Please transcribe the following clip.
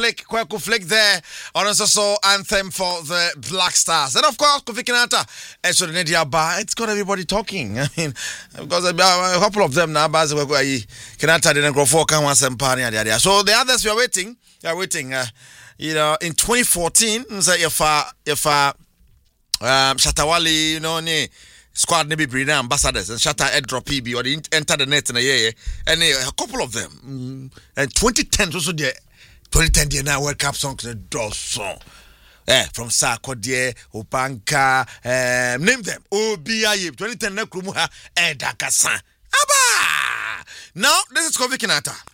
Kweku Flick there. On also anthem for the Black Stars. And of course, Kofi Kinata. It's got everybody talking. I mean, because a couple of them now, Kinata didn't grow for Kanwa Sempani. So the others we are waiting. In 2014, if Shatawali, squad maybe bring ambassadors and Shatta airdrop PB or enter the net in a year, and a couple of them. And 2010 also there. 2010 now World Cup songs the draw song. From Sarkodie, Opanka, name them. OBI 2010 na Krumuha Edakasan. Aba! Now this is Kofi Kinata.